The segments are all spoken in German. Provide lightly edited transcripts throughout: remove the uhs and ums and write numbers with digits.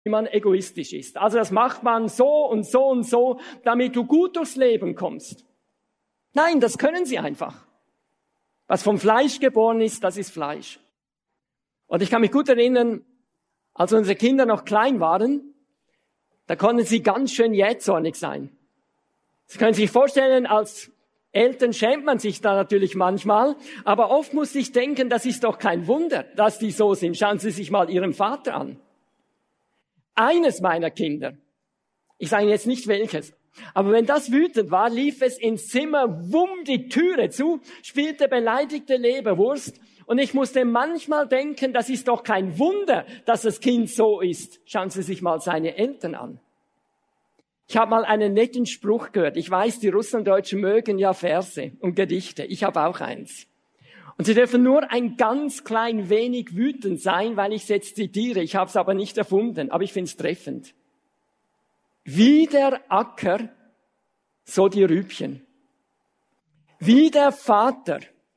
wie man egoistisch ist. Also das macht man so und so und so, damit du gut durchs Leben kommst. Nein, das können sie einfach. Was vom Fleisch geboren ist, das ist Fleisch. Und ich kann mich gut erinnern, als unsere Kinder noch klein waren, da konnten sie ganz schön jähzornig sein. Sie können sich vorstellen, als Eltern schämt man sich da natürlich manchmal, aber oft muss ich denken, das ist doch kein Wunder, dass die so sind. Schauen Sie sich mal Ihren Vater an. Eines meiner Kinder, ich sage jetzt nicht welches, aber wenn das wütend war, lief es ins Zimmer, wumm die Türe zu, spielte beleidigte Leberwurst und ich musste manchmal denken, das ist doch kein Wunder, dass das Kind so ist. Schauen Sie sich mal seine Eltern an. Ich habe mal einen netten Spruch gehört. Ich weiß, die Russlanddeutschen mögen ja Verse und Gedichte. Ich habe auch eins. Und sie dürfen nur ein ganz klein wenig wütend sein, weil ich es jetzt zitiere. Ich habe es aber nicht erfunden, aber ich finde es treffend. Wie der Acker, so die Rübchen. Wie der Vater,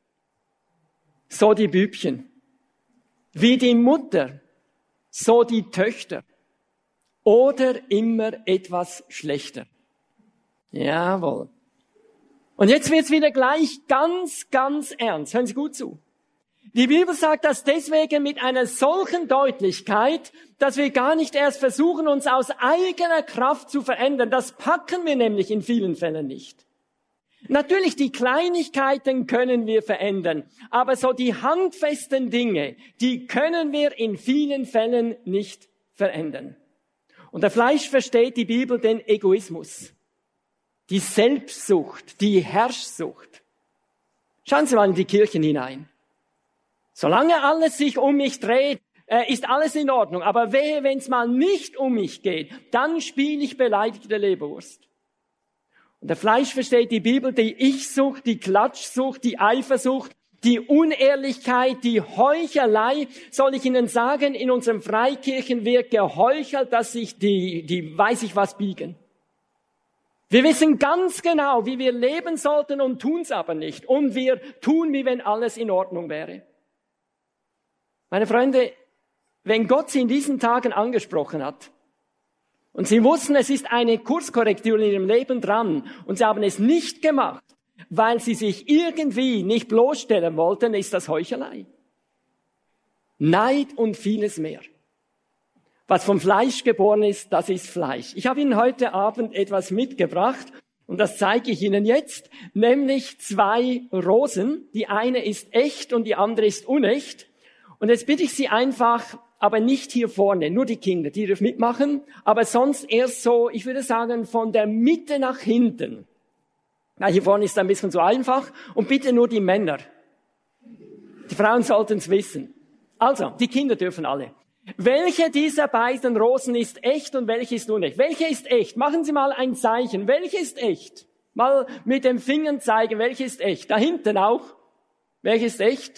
so die Bübchen. Wie die Mutter, so die Töchter. Oder immer etwas schlechter. Jawohl. Und jetzt wird's wieder gleich ganz, ganz ernst. Hören Sie gut zu. Die Bibel sagt das deswegen mit einer solchen Deutlichkeit, dass wir gar nicht erst versuchen, uns aus eigener Kraft zu verändern. Das packen wir nämlich in vielen Fällen nicht. Natürlich, die Kleinigkeiten können wir verändern, aber so die handfesten Dinge, die können wir in vielen Fällen nicht verändern. Unter Fleisch versteht die Bibel den Egoismus, die Selbstsucht, die Herrschsucht. Schauen Sie mal in die Kirchen hinein. Solange alles sich um mich dreht, ist alles in Ordnung. Aber wehe, wenn es mal nicht um mich geht, dann spiele ich beleidigte Leberwurst. Unter Fleisch versteht die Bibel die Ich-Sucht, die Klatschsucht, die Eifersucht, die Unehrlichkeit, die Heuchelei. Soll ich Ihnen sagen, in unserem Freikirchen wird geheuchelt, dass sich die weiß ich was biegen. Wir wissen ganz genau, wie wir leben sollten und tun's aber nicht. Und wir tun, wie wenn alles in Ordnung wäre. Meine Freunde, wenn Gott Sie in diesen Tagen angesprochen hat und Sie wussten, es ist eine Kurskorrektur in Ihrem Leben dran und Sie haben es nicht gemacht, weil Sie sich irgendwie nicht bloßstellen wollten, ist das Heuchelei. Neid und vieles mehr. Was vom Fleisch geboren ist, das ist Fleisch. Ich habe Ihnen heute Abend etwas mitgebracht und das zeige ich Ihnen jetzt, nämlich 2 Rosen. Die eine ist echt und die andere ist unecht. Und jetzt bitte ich Sie einfach, aber nicht hier vorne, nur die Kinder, die dürfen mitmachen, aber sonst erst so, ich würde sagen, von der Mitte nach hinten. Na, hier vorne ist ein bisschen zu einfach. Und bitte nur die Männer. Die Frauen sollten es wissen. Also, die Kinder dürfen alle. Welche dieser beiden Rosen ist echt und welche ist unecht? Welche ist echt? Machen Sie mal ein Zeichen. Welche ist echt? Mal mit dem Finger zeigen, welche ist echt. Da hinten auch. Welche ist echt?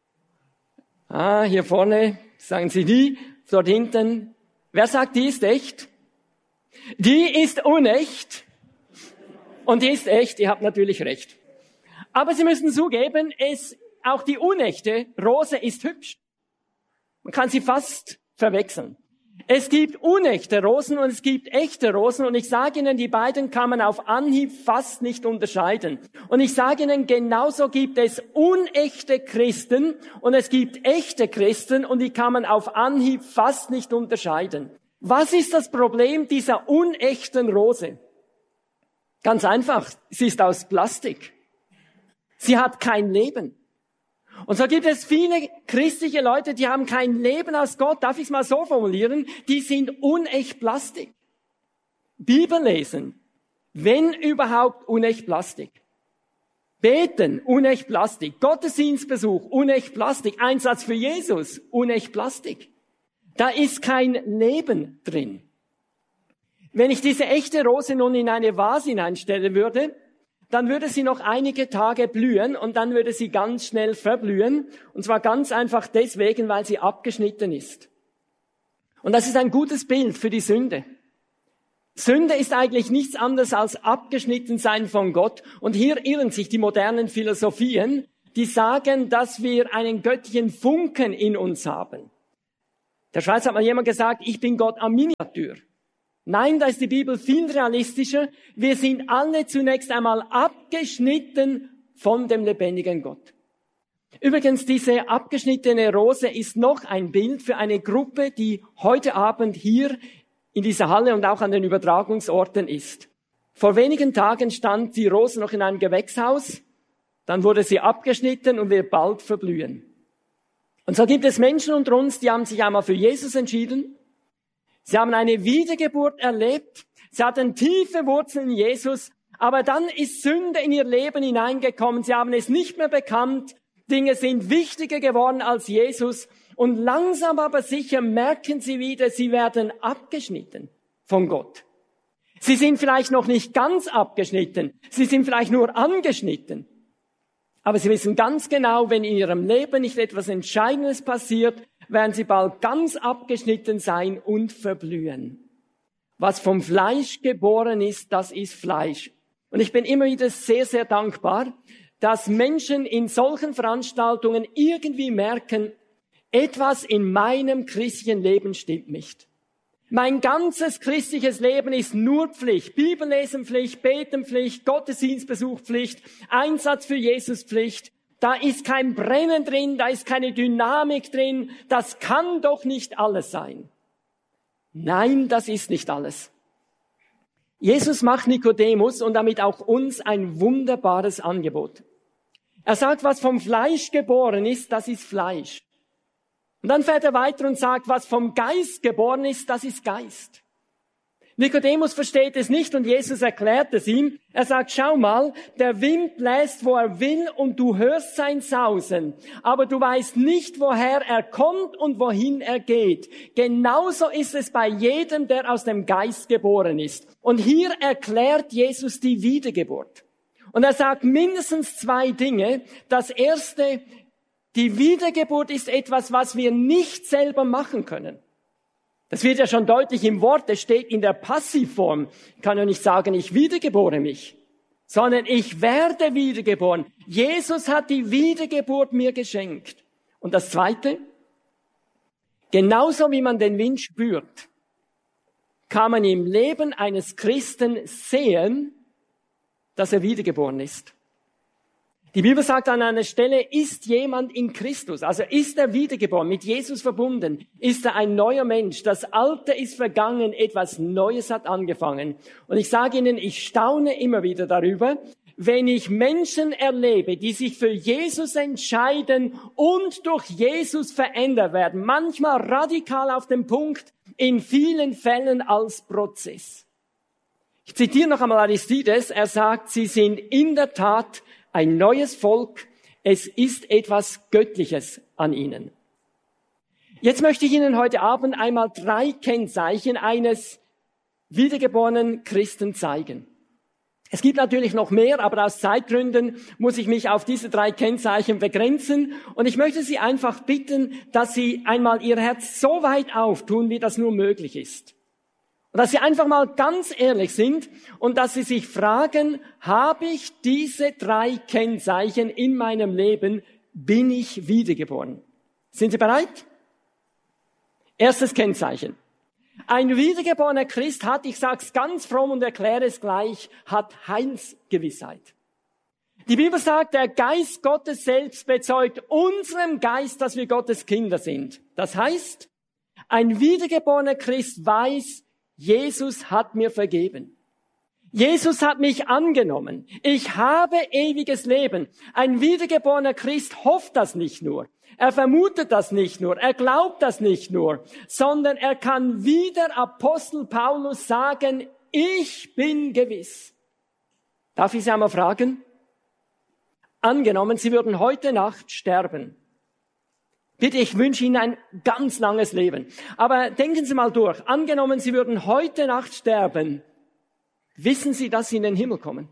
Hier vorne sagen Sie die. Dort hinten. Wer sagt, die ist echt? Die ist unecht. Und die ist echt, ihr habt natürlich recht. Aber Sie müssen zugeben, auch die unechte Rose ist hübsch. Man kann sie fast verwechseln. Es gibt unechte Rosen und es gibt echte Rosen und ich sage Ihnen, die beiden kann man auf Anhieb fast nicht unterscheiden. Und ich sage Ihnen, genauso gibt es unechte Christen und es gibt echte Christen und die kann man auf Anhieb fast nicht unterscheiden. Was ist das Problem dieser unechten Rose? Ganz einfach, sie ist aus Plastik. Sie hat kein Leben. Und so gibt es viele christliche Leute, die haben kein Leben aus Gott. Darf ich es mal so formulieren? Die sind unecht Plastik. Bibel lesen, wenn überhaupt unecht Plastik. Beten, unecht Plastik. Gottesdienstbesuch, unecht Plastik. Einsatz für Jesus, unecht Plastik. Da ist kein Leben drin. Wenn ich diese echte Rose nun in eine Vase hineinstellen würde, dann würde sie noch einige Tage blühen und dann würde sie ganz schnell verblühen. Und zwar ganz einfach deswegen, weil sie abgeschnitten ist. Und das ist ein gutes Bild für die Sünde. Sünde ist eigentlich nichts anderes als Abgeschnittensein von Gott. Und hier irren sich die modernen Philosophien, die sagen, dass wir einen göttlichen Funken in uns haben. Der Schweiz hat mal jemand gesagt, ich bin Gott am Miniatur. Nein, da ist die Bibel viel realistischer. Wir sind alle zunächst einmal abgeschnitten von dem lebendigen Gott. Übrigens, diese abgeschnittene Rose ist noch ein Bild für eine Gruppe, die heute Abend hier in dieser Halle und auch an den Übertragungsorten ist. Vor wenigen Tagen stand die Rose noch in einem Gewächshaus, dann wurde sie abgeschnitten und wird bald verblühen. Und so gibt es Menschen unter uns, die haben sich einmal für Jesus entschieden. Sie haben eine Wiedergeburt erlebt. Sie hatten tiefe Wurzeln in Jesus. Aber dann ist Sünde in ihr Leben hineingekommen. Sie haben es nicht mehr bekannt. Dinge sind wichtiger geworden als Jesus. Und langsam aber sicher merken sie wieder, sie werden abgeschnitten von Gott. Sie sind vielleicht noch nicht ganz abgeschnitten. Sie sind vielleicht nur angeschnitten. Aber sie wissen ganz genau, wenn in ihrem Leben nicht etwas Entscheidendes passiert, werden sie bald ganz abgeschnitten sein und verblühen. Was vom Fleisch geboren ist, das ist Fleisch. Und ich bin immer wieder sehr, sehr dankbar, dass Menschen in solchen Veranstaltungen irgendwie merken, etwas in meinem christlichen Leben stimmt nicht. Mein ganzes christliches Leben ist nur Pflicht. Bibellesenpflicht, Betenpflicht, Gottesdienstbesuchpflicht, Einsatz für Jesuspflicht. Da ist kein Brennen drin, da ist keine Dynamik drin. Das kann doch nicht alles sein. Nein, das ist nicht alles. Jesus macht Nikodemus und damit auch uns ein wunderbares Angebot. Er sagt, was vom Fleisch geboren ist, das ist Fleisch. Und dann fährt er weiter und sagt, was vom Geist geboren ist, das ist Geist. Nikodemus versteht es nicht und Jesus erklärt es ihm. Er sagt, schau mal, der Wind bläst, wo er will und du hörst sein Sausen, aber du weißt nicht, woher er kommt und wohin er geht. Genauso ist es bei jedem, der aus dem Geist geboren ist. Und hier erklärt Jesus die Wiedergeburt. Und er sagt mindestens 2 Dinge. Das erste, die Wiedergeburt ist etwas, was wir nicht selber machen können. Das wird ja schon deutlich im Wort, es steht in der Passivform. Ich kann ja nicht sagen, ich wiedergebore mich, sondern ich werde wiedergeboren. Jesus hat die Wiedergeburt mir geschenkt. Und das Zweite, genauso wie man den Wind spürt, kann man im Leben eines Christen sehen, dass er wiedergeboren ist. Die Bibel sagt an einer Stelle, ist jemand in Christus, also ist er wiedergeboren, mit Jesus verbunden, ist er ein neuer Mensch. Das Alte ist vergangen, etwas Neues hat angefangen. Und ich sage Ihnen, ich staune immer wieder darüber, wenn ich Menschen erlebe, die sich für Jesus entscheiden und durch Jesus verändert werden. Manchmal radikal auf den Punkt, in vielen Fällen als Prozess. Ich zitiere noch einmal Aristides, er sagt, sie sind in der Tat ein neues Volk, es ist etwas Göttliches an ihnen. Jetzt möchte ich Ihnen heute Abend einmal 3 Kennzeichen eines wiedergeborenen Christen zeigen. Es gibt natürlich noch mehr, aber aus Zeitgründen muss ich mich auf diese 3 Kennzeichen begrenzen. Und ich möchte Sie einfach bitten, dass Sie einmal Ihr Herz so weit auftun, wie das nur möglich ist. Und dass Sie einfach mal ganz ehrlich sind und dass Sie sich fragen, habe ich diese 3 Kennzeichen in meinem Leben, bin ich wiedergeboren? Sind Sie bereit? Erstes Kennzeichen. Ein wiedergeborener Christ hat, ich sage es ganz fromm und erkläre es gleich, hat Heilsgewissheit. Die Bibel sagt, der Geist Gottes selbst bezeugt unserem Geist, dass wir Gottes Kinder sind. Das heißt, ein wiedergeborener Christ weiß, Jesus hat mir vergeben. Jesus hat mich angenommen. Ich habe ewiges Leben. Ein wiedergeborener Christ hofft das nicht nur. Er vermutet das nicht nur. Er glaubt das nicht nur. Sondern er kann wie der Apostel Paulus sagen, ich bin gewiss. Darf ich Sie einmal fragen? Angenommen, Sie würden heute Nacht sterben. Bitte, ich wünsche Ihnen ein ganz langes Leben. Aber denken Sie mal durch. Angenommen, Sie würden heute Nacht sterben. Wissen Sie, dass Sie in den Himmel kommen?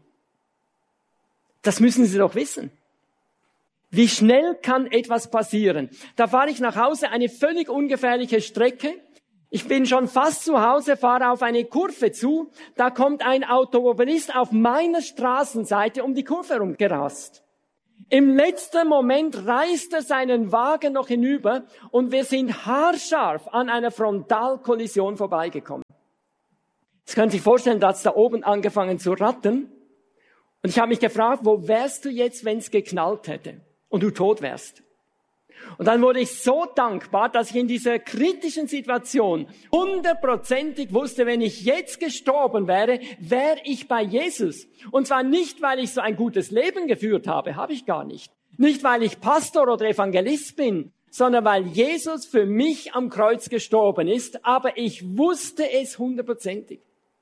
Das müssen Sie doch wissen. Wie schnell kann etwas passieren? Da fahre ich nach Hause, eine völlig ungefährliche Strecke. Ich bin schon fast zu Hause, fahre auf eine Kurve zu. Da kommt ein Automobilist auf meiner Straßenseite um die Kurve herumgerast. Im letzten Moment reißt er seinen Wagen noch hinüber und wir sind haarscharf an einer Frontalkollision vorbeigekommen. Jetzt können Sie sich vorstellen, da hat es da oben angefangen zu rattern. Und ich habe mich gefragt, wo wärst du jetzt, wenn es geknallt hätte und du tot wärst? Und dann wurde ich so dankbar, dass ich in dieser kritischen Situation 100%ig wusste, wenn ich jetzt gestorben wäre, wäre ich bei Jesus. Und zwar nicht, weil ich so ein gutes Leben geführt habe, habe ich gar nicht. Nicht, weil ich Pastor oder Evangelist bin, sondern weil Jesus für mich am Kreuz gestorben ist. Aber ich wusste es 100%ig.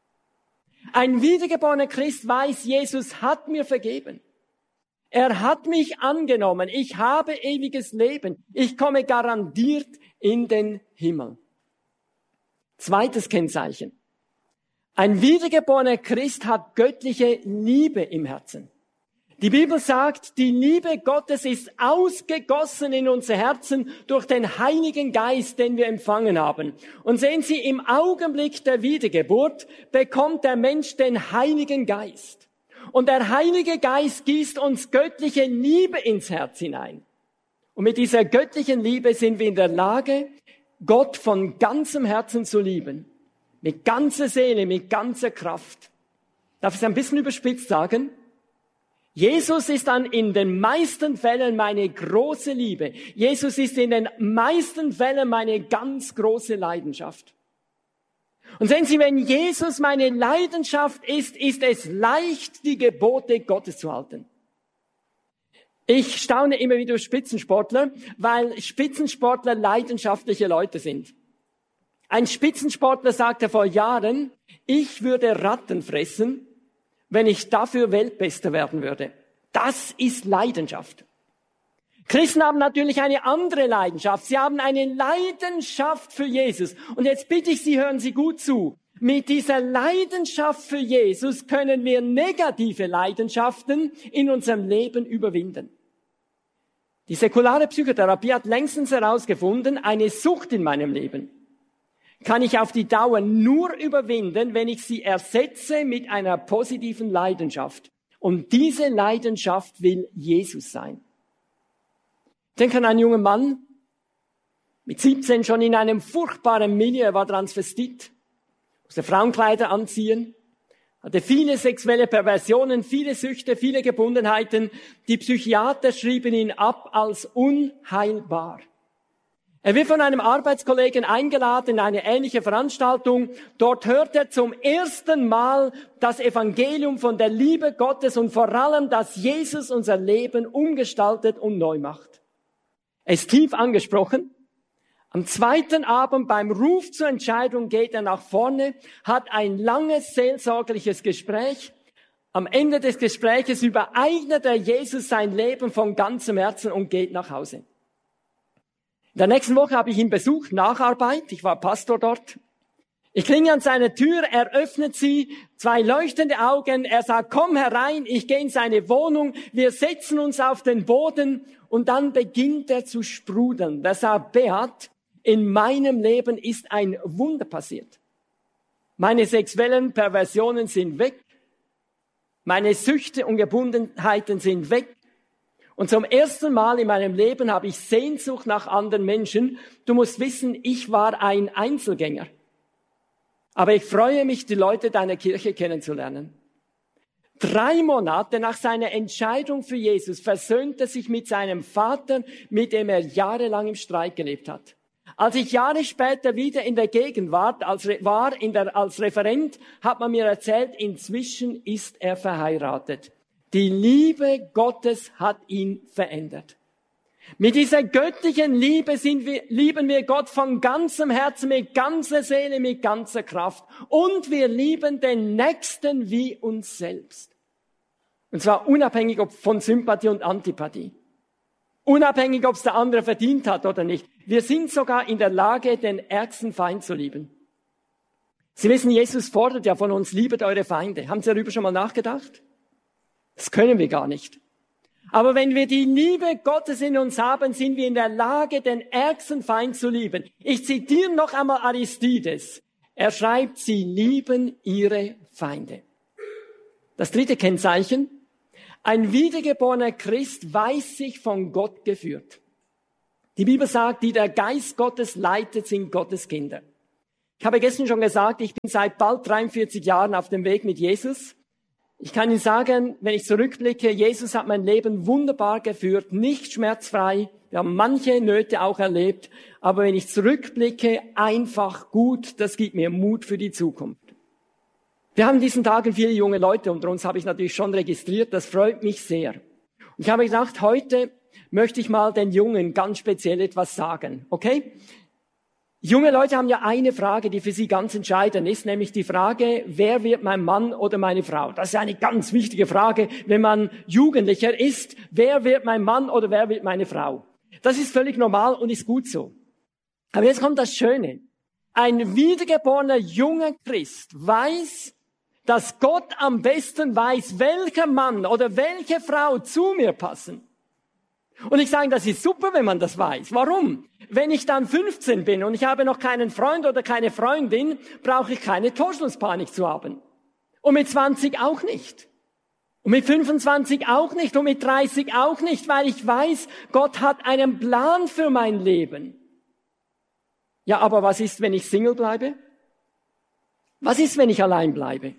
Ein wiedergeborener Christ weiß, Jesus hat mir vergeben. Er hat mich angenommen. Ich habe ewiges Leben. Ich komme garantiert in den Himmel. Zweites Kennzeichen. Ein wiedergeborener Christ hat göttliche Liebe im Herzen. Die Bibel sagt, die Liebe Gottes ist ausgegossen in unser Herzen durch den Heiligen Geist, den wir empfangen haben. Und sehen Sie, im Augenblick der Wiedergeburt bekommt der Mensch den Heiligen Geist. Und der Heilige Geist gießt uns göttliche Liebe ins Herz hinein. Und mit dieser göttlichen Liebe sind wir in der Lage, Gott von ganzem Herzen zu lieben. Mit ganzer Seele, mit ganzer Kraft. Darf ich es ein bisschen überspitzt sagen? Jesus ist dann in den meisten Fällen meine große Liebe. Jesus ist in den meisten Fällen meine ganz große Leidenschaft. Und sehen Sie, wenn Jesus meine Leidenschaft ist, ist es leicht, die Gebote Gottes zu halten. Ich staune immer wieder über Spitzensportler, weil Spitzensportler leidenschaftliche Leute sind. Ein Spitzensportler sagte vor Jahren, ich würde Ratten fressen, wenn ich dafür Weltbester werden würde. Das ist Leidenschaft. Christen haben natürlich eine andere Leidenschaft. Sie haben eine Leidenschaft für Jesus. Und jetzt bitte ich Sie, hören Sie gut zu. Mit dieser Leidenschaft für Jesus können wir negative Leidenschaften in unserem Leben überwinden. Die säkulare Psychotherapie hat längstens herausgefunden, eine Sucht in meinem Leben kann ich auf die Dauer nur überwinden, wenn ich sie ersetze mit einer positiven Leidenschaft. Und diese Leidenschaft will Jesus sein. Denke an einen jungen Mann, mit 17 schon in einem furchtbaren Milieu, er war Transvestit, musste Frauenkleider anziehen, hatte viele sexuelle Perversionen, viele Süchte, viele Gebundenheiten. Die Psychiater schrieben ihn ab als unheilbar. Er wird von einem Arbeitskollegen eingeladen in eine ähnliche Veranstaltung. Dort hört er zum ersten Mal das Evangelium von der Liebe Gottes und vor allem, dass Jesus unser Leben umgestaltet und neu macht. Er ist tief angesprochen. Am zweiten Abend beim Ruf zur Entscheidung geht er nach vorne, hat ein langes seelsorgliches Gespräch. Am Ende des Gespräches übereignet er Jesus sein Leben von ganzem Herzen und geht nach Hause. In der nächsten Woche habe ich ihn besucht, Nacharbeit. Ich war Pastor dort. Ich klinge an seine Tür, er öffnet sie, 2 leuchtende Augen. Er sagt, komm herein, ich gehe in seine Wohnung. Wir setzen uns auf den Boden und dann beginnt er zu sprudeln. Er sagt, Beat, in meinem Leben ist ein Wunder passiert. Meine sexuellen Perversionen sind weg. Meine Süchte und Gebundenheiten sind weg. Und zum ersten Mal in meinem Leben habe ich Sehnsucht nach anderen Menschen. Du musst wissen, ich war ein Einzelgänger. Aber ich freue mich, die Leute deiner Kirche kennenzulernen. 3 Monate nach seiner Entscheidung für Jesus versöhnt er sich mit seinem Vater, mit dem er jahrelang im Streit gelebt hat. Als ich Jahre später wieder in der Gegenwart als Referent, hat man mir erzählt, inzwischen ist er verheiratet. Die Liebe Gottes hat ihn verändert. Mit dieser göttlichen Liebe lieben wir Gott von ganzem Herzen, mit ganzer Seele, mit ganzer Kraft. Und wir lieben den Nächsten wie uns selbst. Und zwar unabhängig von Sympathie und Antipathie. Unabhängig, ob es der andere verdient hat oder nicht. Wir sind sogar in der Lage, den ärgsten Feind zu lieben. Sie wissen, Jesus fordert ja von uns, liebet eure Feinde. Haben Sie darüber schon mal nachgedacht? Das können wir gar nicht. Aber wenn wir die Liebe Gottes in uns haben, sind wir in der Lage, den ärgsten Feind zu lieben. Ich zitiere noch einmal Aristides. Er schreibt, sie lieben ihre Feinde. Das 3. Kennzeichen. Ein wiedergeborener Christ weiß sich von Gott geführt. Die Bibel sagt, die der Geist Gottes leitet, sind Gottes Kinder. Ich habe gestern schon gesagt, ich bin seit bald 43 Jahren auf dem Weg mit Jesus. Ich kann Ihnen sagen, wenn ich zurückblicke, Jesus hat mein Leben wunderbar geführt, nicht schmerzfrei. Wir haben manche Nöte auch erlebt, aber wenn ich zurückblicke, einfach gut, das gibt mir Mut für die Zukunft. Wir haben in diesen Tagen viele junge Leute unter uns, habe ich natürlich schon registriert, das freut mich sehr. Und ich habe gedacht, heute möchte ich mal den Jungen ganz speziell etwas sagen, okay? Junge Leute haben ja eine Frage, die für sie ganz entscheidend ist, nämlich die Frage, wer wird mein Mann oder meine Frau? Das ist eine ganz wichtige Frage, wenn man Jugendlicher ist. Wer wird mein Mann oder wer wird meine Frau? Das ist völlig normal und ist gut so. Aber jetzt kommt das Schöne. Ein wiedergeborener junger Christ weiß, dass Gott am besten weiß, welcher Mann oder welche Frau zu mir passen. Und ich sage, das ist super, wenn man das weiß. Warum? Wenn ich dann 15 bin und ich habe noch keinen Freund oder keine Freundin, brauche ich keine Torschlusspanik zu haben. Und mit 20 auch nicht. Und mit 25 auch nicht. Und mit 30 auch nicht, weil ich weiß, Gott hat einen Plan für mein Leben. Ja, aber was ist, wenn ich Single bleibe? Was ist, wenn ich allein bleibe?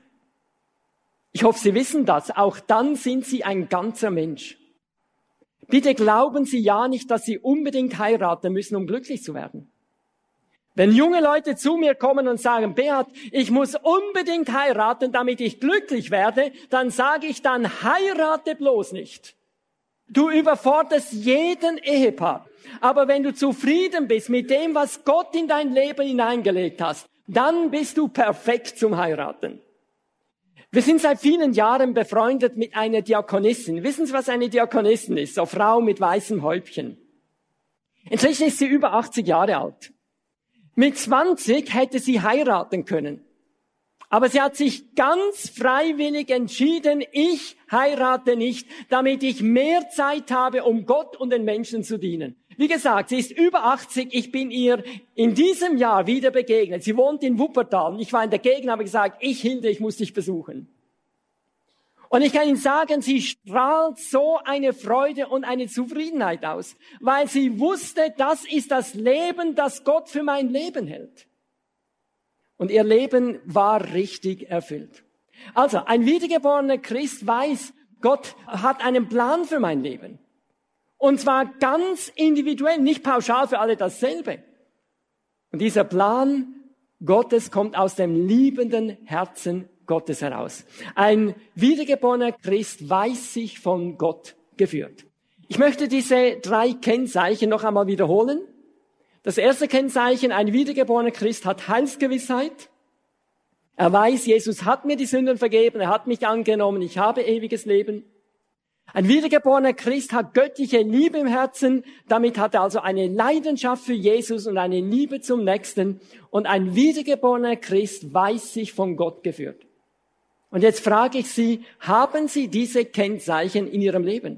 Ich hoffe, Sie wissen das. Auch dann sind Sie ein ganzer Mensch. Bitte glauben Sie ja nicht, dass Sie unbedingt heiraten müssen, um glücklich zu werden. Wenn junge Leute zu mir kommen und sagen, Beat, ich muss unbedingt heiraten, damit ich glücklich werde, dann sage ich, dann heirate bloß nicht. Du überforderst jeden Ehepaar. Aber wenn du zufrieden bist mit dem, was Gott in dein Leben hineingelegt hast, dann bist du perfekt zum Heiraten. Wir sind seit vielen Jahren befreundet mit einer Diakonissin. Wissen Sie, was eine Diakonissin ist? So Frau mit weißem Häubchen. Inzwischen ist sie über 80 Jahre alt. Mit 20 hätte sie heiraten können. Aber sie hat sich ganz freiwillig entschieden, ich heirate nicht, damit ich mehr Zeit habe, um Gott und den Menschen zu dienen. Wie gesagt, sie ist über 80, ich bin ihr in diesem Jahr wieder begegnet. Sie wohnt in Wuppertal. Ich war in der Gegend, habe gesagt, Hilde, ich muss dich besuchen. Und ich kann Ihnen sagen, sie strahlt so eine Freude und eine Zufriedenheit aus, weil sie wusste, das ist das Leben, das Gott für mein Leben hält. Und ihr Leben war richtig erfüllt. Also, ein wiedergeborener Christ weiß, Gott hat einen Plan für mein Leben. Und zwar ganz individuell, nicht pauschal für alle dasselbe. Und dieser Plan Gottes kommt aus dem liebenden Herzen Gottes heraus. Ein wiedergeborener Christ weiß sich von Gott geführt. Ich möchte diese 3 Kennzeichen noch einmal wiederholen. Das erste Kennzeichen, ein wiedergeborener Christ hat Heilsgewissheit. Er weiß, Jesus hat mir die Sünden vergeben, er hat mich angenommen, ich habe ewiges Leben. Ein wiedergeborener Christ hat göttliche Liebe im Herzen, damit hat er also eine Leidenschaft für Jesus und eine Liebe zum Nächsten. Und ein wiedergeborener Christ weiß sich von Gott geführt. Und jetzt frage ich Sie, haben Sie diese Kennzeichen in Ihrem Leben?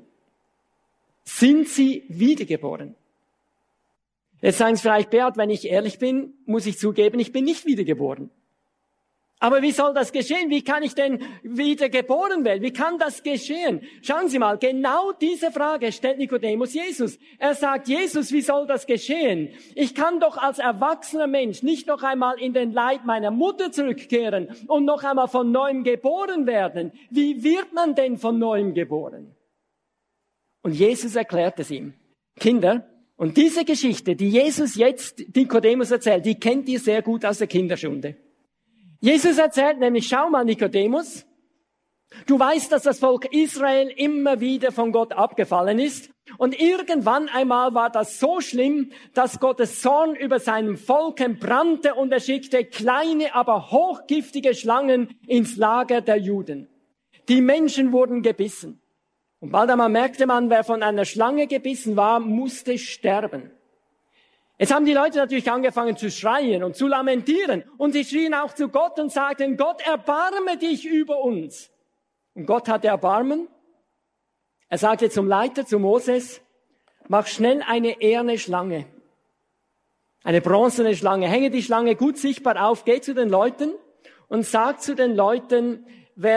Sind Sie wiedergeboren? Jetzt sagen Sie vielleicht, Beat, wenn ich ehrlich bin, muss ich zugeben, ich bin nicht wiedergeboren. Aber wie soll das geschehen? Wie kann ich denn wiedergeboren werden? Wie kann das geschehen? Schauen Sie mal, genau diese Frage stellt Nikodemus Jesus. Er sagt, Jesus, wie soll das geschehen? Ich kann doch als erwachsener Mensch nicht noch einmal in den Leib meiner Mutter zurückkehren und noch einmal von Neuem geboren werden. Wie wird man denn von Neuem geboren? Und Jesus erklärt es ihm. Kinder, und diese Geschichte, die Jesus jetzt Nikodemus erzählt, die kennt ihr sehr gut aus der Kinderstunde. Jesus erzählt nämlich, schau mal Nikodemus, du weißt, dass das Volk Israel immer wieder von Gott abgefallen ist und irgendwann einmal war das so schlimm, dass Gottes Zorn über seinem Volk entbrannte und er schickte kleine, aber hochgiftige Schlangen ins Lager der Juden. Die Menschen wurden gebissen und bald einmal merkte man, wer von einer Schlange gebissen war, musste sterben. Jetzt haben die Leute natürlich angefangen zu schreien und zu lamentieren. Und sie schrien auch zu Gott und sagten, Gott, erbarme dich über uns. Und Gott hatte Erbarmen. Er sagte zum Leiter, zu Moses, mach schnell eine eherne Schlange. Eine bronzene Schlange. Hänge die Schlange gut sichtbar auf, geh zu den Leuten und sag zu den Leuten, wer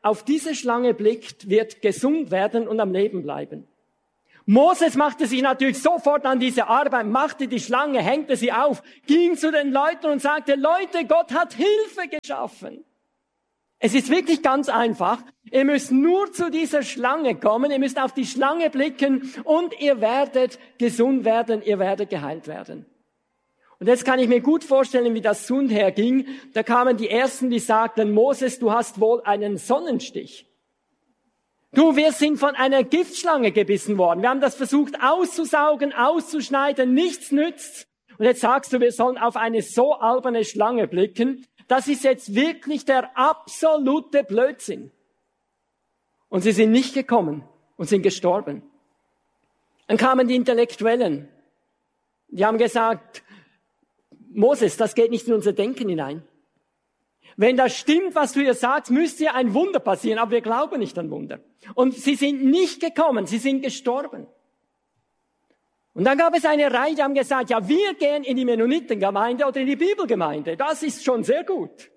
auf diese Schlange blickt, wird gesund werden und am Leben bleiben. Moses machte sich natürlich sofort an diese Arbeit, machte die Schlange, hängte sie auf, ging zu den Leuten und sagte, Leute, Gott hat Hilfe geschaffen. Es ist wirklich ganz einfach. Ihr müsst nur zu dieser Schlange kommen, ihr müsst auf die Schlange blicken und ihr werdet gesund werden, ihr werdet geheilt werden. Und jetzt kann ich mir gut vorstellen, wie das Sund herging. Da kamen die Ersten, die sagten, Moses, du hast wohl einen Sonnenstich. Du, wir sind von einer Giftschlange gebissen worden. Wir haben das versucht auszusaugen, auszuschneiden, nichts nützt. Und jetzt sagst du, wir sollen auf eine so alberne Schlange blicken. Das ist jetzt wirklich der absolute Blödsinn. Und sie sind nicht gekommen und sind gestorben. Dann kamen die Intellektuellen. Die haben gesagt, Moses, das geht nicht in unser Denken hinein. Wenn das stimmt, was du hier sagst, müsste ja ein Wunder passieren, aber wir glauben nicht an Wunder. Und sie sind nicht gekommen, sie sind gestorben. Und dann gab es eine Reihe, die haben gesagt, ja, wir gehen in die Mennonitengemeinde oder in die Bibelgemeinde. Das ist schon sehr gut.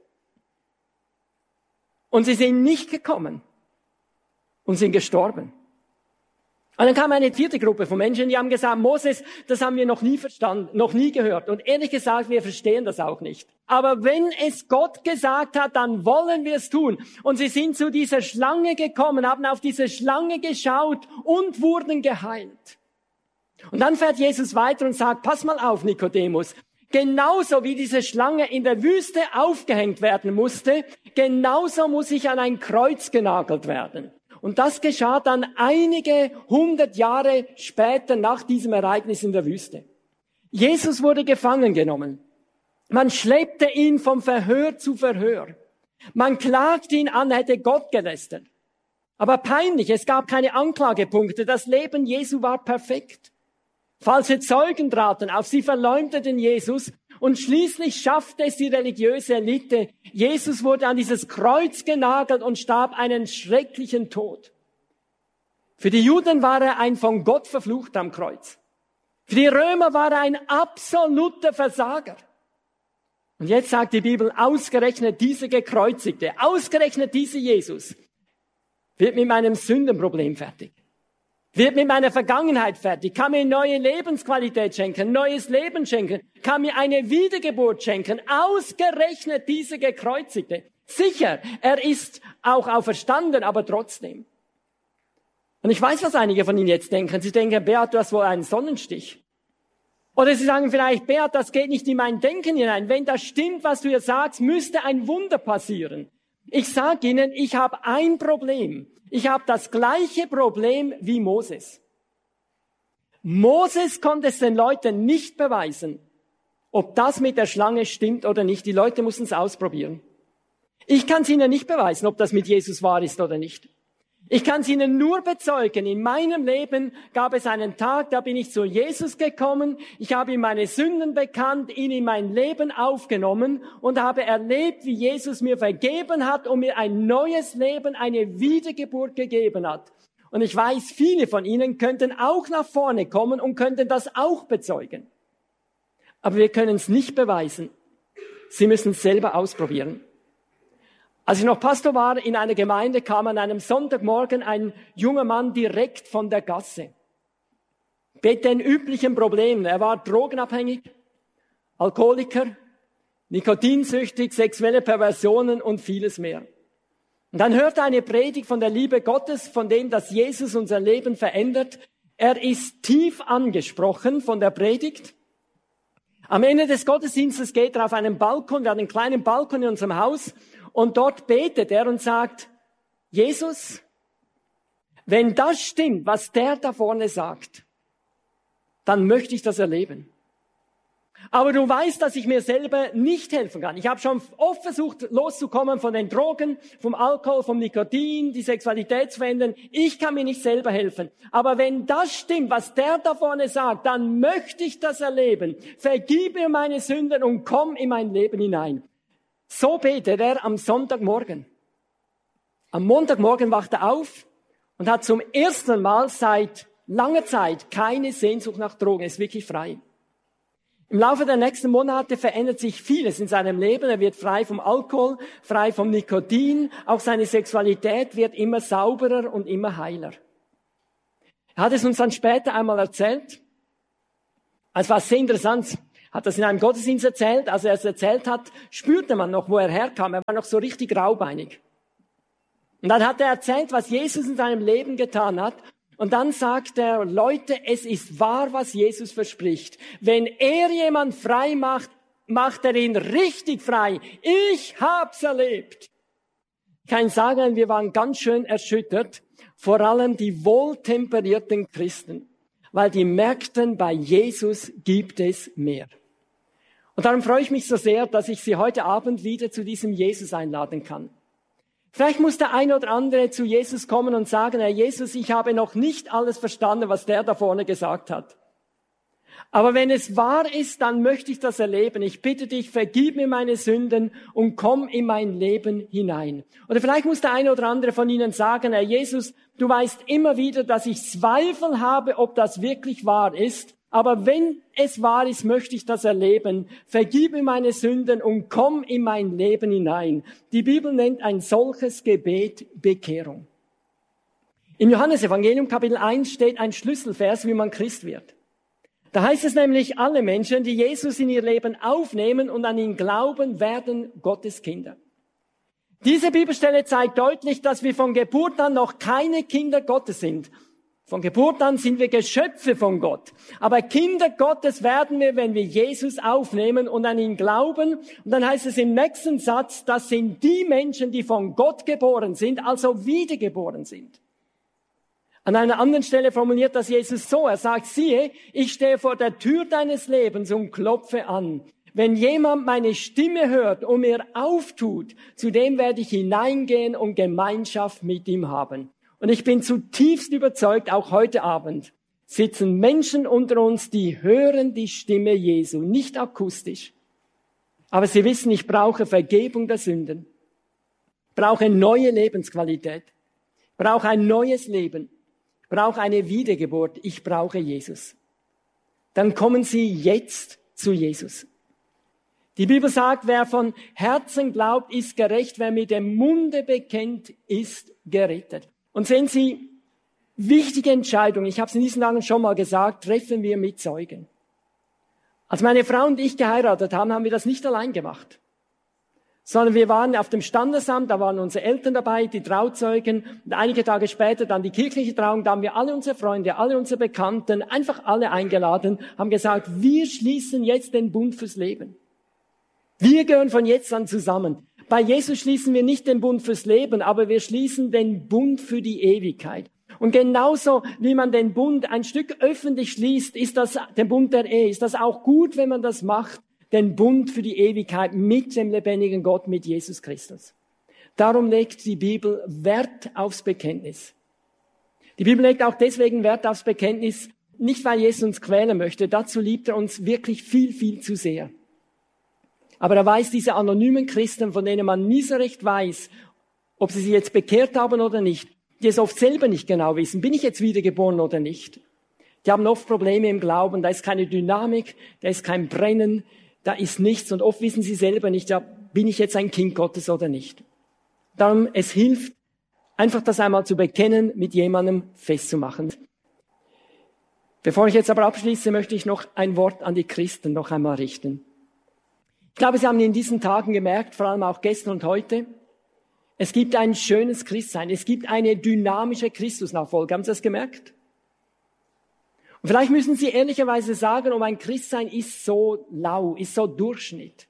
Und sie sind nicht gekommen und sind gestorben. Und dann kam eine vierte Gruppe von Menschen, die haben gesagt, Moses, das haben wir noch nie verstanden, noch nie gehört. Und ehrlich gesagt, wir verstehen das auch nicht. Aber wenn es Gott gesagt hat, dann wollen wir es tun. Und sie sind zu dieser Schlange gekommen, haben auf diese Schlange geschaut und wurden geheilt. Und dann fährt Jesus weiter und sagt, pass mal auf, Nikodemus. Genauso wie diese Schlange in der Wüste aufgehängt werden musste, genauso muss ich an ein Kreuz genagelt werden. Und das geschah dann einige 100 Jahre später nach diesem Ereignis in der Wüste. Jesus wurde gefangen genommen. Man schleppte ihn vom Verhör zu Verhör. Man klagte ihn an, hätte Gott gelästert. Aber peinlich, es gab keine Anklagepunkte. Das Leben Jesu war perfekt. Falsche Zeugen traten auf, sie verleumdeten Jesus. Und schließlich schaffte es die religiöse Elite. Jesus wurde an dieses Kreuz genagelt und starb einen schrecklichen Tod. Für die Juden war er ein von Gott verfluchter am Kreuz. Für die Römer war er ein absoluter Versager. Und jetzt sagt die Bibel, ausgerechnet diese Gekreuzigte, ausgerechnet diese Jesus, wird mit meinem Sündenproblem fertig. Wird mit meiner Vergangenheit fertig, kann mir neue Lebensqualität schenken, neues Leben schenken, kann mir eine Wiedergeburt schenken. Ausgerechnet diese Gekreuzigte. Sicher, er ist auch auferstanden, aber trotzdem. Und ich weiß, was einige von Ihnen jetzt denken. Sie denken, Beat, du hast wohl einen Sonnenstich. Oder sie sagen vielleicht, Beat, das geht nicht in mein Denken hinein. Wenn das stimmt, was du hier sagst, müsste ein Wunder passieren. Ich sage Ihnen, ich habe ein Problem. Ich habe das gleiche Problem wie Moses. Moses konnte es den Leuten nicht beweisen, ob das mit der Schlange stimmt oder nicht. Die Leute mussten es ausprobieren. Ich kann es Ihnen nicht beweisen, ob das mit Jesus wahr ist oder nicht. Ich kann es Ihnen nur bezeugen. In meinem Leben gab es einen Tag, da bin ich zu Jesus gekommen. Ich habe ihm meine Sünden bekannt, ihn in mein Leben aufgenommen und habe erlebt, wie Jesus mir vergeben hat und mir ein neues Leben, eine Wiedergeburt gegeben hat. Und ich weiß, viele von Ihnen könnten auch nach vorne kommen und könnten das auch bezeugen. Aber wir können es nicht beweisen. Sie müssen es selber ausprobieren. Als ich noch Pastor war in einer Gemeinde, kam an einem Sonntagmorgen ein junger Mann direkt von der Gasse. Mit den üblichen Problemen. Er war drogenabhängig, Alkoholiker, nikotinsüchtig, sexuelle Perversionen und vieles mehr. Und dann hörte er eine Predigt von der Liebe Gottes, von dem, dass Jesus unser Leben verändert. Er ist tief angesprochen von der Predigt. Am Ende des Gottesdienstes geht er auf einen Balkon, wir haben einen kleinen Balkon in unserem Haus, und dort betet er und sagt, Jesus, wenn das stimmt, was der da vorne sagt, dann möchte ich das erleben. Aber du weißt, dass ich mir selber nicht helfen kann. Ich habe schon oft versucht, loszukommen von den Drogen, vom Alkohol, vom Nikotin, die Sexualität zu verändern. Ich kann mir nicht selber helfen. Aber wenn das stimmt, was der da vorne sagt, dann möchte ich das erleben. Vergib mir meine Sünden und komm in mein Leben hinein. So betet er am Sonntagmorgen. Am Montagmorgen wacht er auf und hat zum ersten Mal seit langer Zeit keine Sehnsucht nach Drogen. Er ist wirklich frei. Im Laufe der nächsten Monate verändert sich vieles in seinem Leben. Er wird frei vom Alkohol, frei vom Nikotin. Auch seine Sexualität wird immer sauberer und immer heiler. Er hat es uns dann später einmal erzählt. Es war sehr interessant. Hat das in einem Gottesdienst erzählt. Als er es erzählt hat, spürte man noch, wo er herkam. Er war noch so richtig raubeinig. Und dann hat er erzählt, was Jesus in seinem Leben getan hat. Und dann sagt er, Leute, es ist wahr, was Jesus verspricht. Wenn er jemand frei macht, macht er ihn richtig frei. Ich hab's erlebt. Ich kann sagen, wir waren ganz schön erschüttert, vor allem die wohltemperierten Christen, weil die merkten, bei Jesus gibt es mehr. Und darum freue ich mich so sehr, dass ich Sie heute Abend wieder zu diesem Jesus einladen kann. Vielleicht muss der eine oder andere zu Jesus kommen und sagen, Herr Jesus, ich habe noch nicht alles verstanden, was der da vorne gesagt hat. Aber wenn es wahr ist, dann möchte ich das erleben. Ich bitte dich, vergib mir meine Sünden und komm in mein Leben hinein. Oder vielleicht muss der eine oder andere von Ihnen sagen, Herr Jesus, du weißt immer wieder, dass ich Zweifel habe, ob das wirklich wahr ist. Aber wenn es wahr ist, möchte ich das erleben. Vergib mir meine Sünden und komm in mein Leben hinein. Die Bibel nennt ein solches Gebet Bekehrung. Im Johannesevangelium Kapitel 1 steht ein Schlüsselvers, wie man Christ wird. Da heißt es nämlich, alle Menschen, die Jesus in ihr Leben aufnehmen und an ihn glauben, werden Gottes Kinder. Diese Bibelstelle zeigt deutlich, dass wir von Geburt an noch keine Kinder Gottes sind. Von Geburt an sind wir Geschöpfe von Gott. Aber Kinder Gottes werden wir, wenn wir Jesus aufnehmen und an ihn glauben. Und dann heißt es im nächsten Satz, das sind die Menschen, die von Gott geboren sind, also wiedergeboren sind. An einer anderen Stelle formuliert das Jesus so. Er sagt, siehe, ich stehe vor der Tür deines Lebens und klopfe an. Wenn jemand meine Stimme hört und mir auftut, zu dem werde ich hineingehen und Gemeinschaft mit ihm haben. Und ich bin zutiefst überzeugt, auch heute Abend sitzen Menschen unter uns, die hören die Stimme Jesu, nicht akustisch. Aber sie wissen, ich brauche Vergebung der Sünden, ich brauche neue Lebensqualität, ich brauche ein neues Leben, ich brauche eine Wiedergeburt, ich brauche Jesus. Dann kommen Sie jetzt zu Jesus. Die Bibel sagt, wer von Herzen glaubt, ist gerecht, wer mit dem Munde bekennt, ist gerettet. Und sehen Sie, wichtige Entscheidungen, ich habe es in diesen Tagen schon mal gesagt, treffen wir mit Zeugen. Als meine Frau und ich geheiratet haben, haben wir das nicht allein gemacht, sondern wir waren auf dem Standesamt, da waren unsere Eltern dabei, die Trauzeugen, und einige Tage später dann die kirchliche Trauung, da haben wir alle unsere Freunde, alle unsere Bekannten, einfach alle eingeladen, haben gesagt, wir schließen jetzt den Bund fürs Leben. Wir gehören von jetzt an zusammen. Bei Jesus schließen wir nicht den Bund fürs Leben, aber wir schließen den Bund für die Ewigkeit. Und genauso wie man den Bund ein Stück öffentlich schließt, ist das der Bund der Ehe. Ist das auch gut, wenn man das macht, den Bund für die Ewigkeit mit dem lebendigen Gott, mit Jesus Christus. Darum legt die Bibel Wert aufs Bekenntnis. Die Bibel legt auch deswegen Wert aufs Bekenntnis, nicht weil Jesus uns quälen möchte. Dazu liebt er uns wirklich viel, viel zu sehr. Aber er weiß, diese anonymen Christen, von denen man nie so recht weiß, ob sie sich jetzt bekehrt haben oder nicht, die es oft selber nicht genau wissen, bin ich jetzt wiedergeboren oder nicht? Die haben oft Probleme im Glauben, da ist keine Dynamik, da ist kein Brennen, da ist nichts und oft wissen sie selber nicht, ja, bin ich jetzt ein Kind Gottes oder nicht? Darum, es hilft, einfach das einmal zu bekennen, mit jemandem festzumachen. Bevor ich jetzt aber abschließe, möchte ich noch ein Wort an die Christen noch einmal richten. Ich glaube, Sie haben in diesen Tagen gemerkt, vor allem auch gestern und heute, es gibt ein schönes Christsein, es gibt eine dynamische Christusnachfolge. Haben Sie das gemerkt? Und vielleicht müssen Sie ehrlicherweise sagen, ein Christsein ist so lau, ist so Durchschnitt.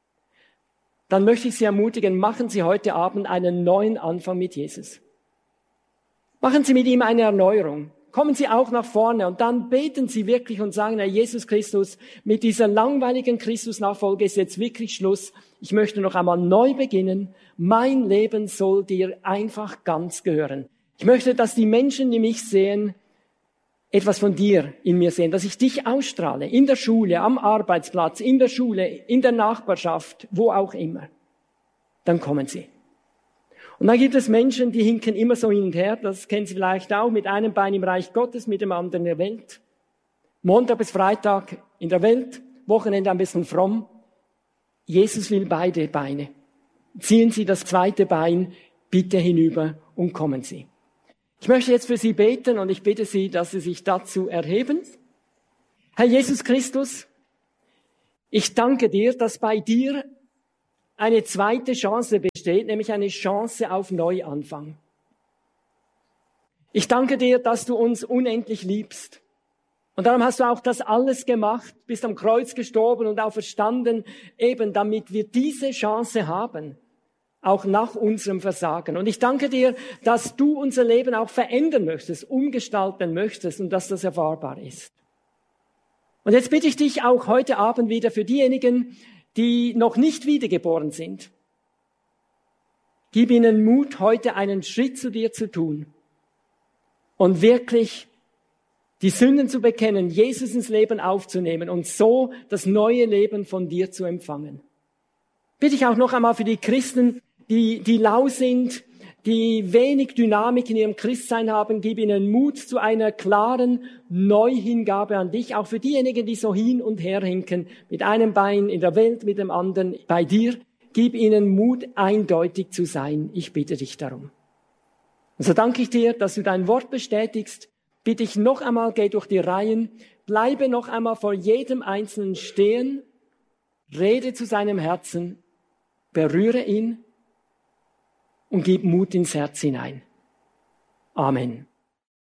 Dann möchte ich Sie ermutigen, machen Sie heute Abend einen neuen Anfang mit Jesus. Machen Sie mit ihm eine Erneuerung. Kommen Sie auch nach vorne und dann beten Sie wirklich und sagen, Herr Jesus Christus, mit dieser langweiligen Christusnachfolge ist jetzt wirklich Schluss. Ich möchte noch einmal neu beginnen. Mein Leben soll dir einfach ganz gehören. Ich möchte, dass die Menschen, die mich sehen, etwas von dir in mir sehen, dass ich dich ausstrahle, in der Schule, am Arbeitsplatz, in der Schule, in der Nachbarschaft, wo auch immer. Dann kommen Sie. Und dann gibt es Menschen, die hinken immer so hin und her, das kennen Sie vielleicht auch, mit einem Bein im Reich Gottes, mit dem anderen in der Welt. Montag bis Freitag in der Welt, Wochenende ein bisschen fromm. Jesus will beide Beine. Ziehen Sie das zweite Bein bitte hinüber und kommen Sie. Ich möchte jetzt für Sie beten und ich bitte Sie, dass Sie sich dazu erheben. Herr Jesus Christus, ich danke dir, dass bei dir eine zweite Chance besteht, nämlich eine Chance auf Neuanfang. Ich danke dir, dass du uns unendlich liebst. Und darum hast du auch das alles gemacht, bist am Kreuz gestorben und auferstanden, eben damit wir diese Chance haben, auch nach unserem Versagen. Und ich danke dir, dass du unser Leben auch verändern möchtest, umgestalten möchtest und dass das erfahrbar ist. Und jetzt bitte ich dich auch heute Abend wieder für diejenigen, die noch nicht wiedergeboren sind. Gib ihnen Mut, heute einen Schritt zu dir zu tun und wirklich die Sünden zu bekennen, Jesus ins Leben aufzunehmen und so das neue Leben von dir zu empfangen. Bitte ich auch noch einmal für die Christen, die lau sind, die wenig Dynamik in ihrem Christsein haben, gib ihnen Mut zu einer klaren Neuhingabe an dich. Auch für diejenigen, die so hin und her hinken, mit einem Bein in der Welt, mit dem anderen bei dir, gib ihnen Mut, eindeutig zu sein. Ich bitte dich darum. Und so danke ich dir, dass du dein Wort bestätigst. Bitte ich noch einmal, geh durch die Reihen, bleibe noch einmal vor jedem Einzelnen stehen, rede zu seinem Herzen, berühre ihn und gib Mut ins Herz hinein. Amen.